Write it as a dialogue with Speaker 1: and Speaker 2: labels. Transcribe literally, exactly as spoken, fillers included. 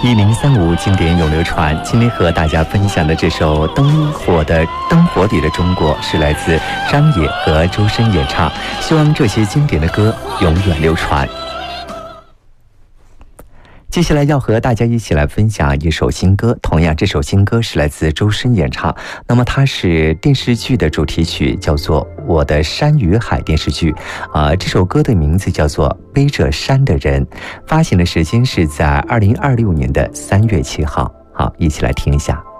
Speaker 1: 一零三五经典永流传，今天和大家分享的这首《灯火的灯火里的中国》是来自张也和周深演唱，希望这些经典的歌永远流传。接下来要和大家一起来分享一首新歌，同样这首新歌是来自周深演唱，那么它是电视剧的主题曲，叫做《我的山与海》电视剧啊、呃，这首歌的名字叫做《背着山的人》，发行的时间是在二零二六年的三月七号。好，一起来听一下。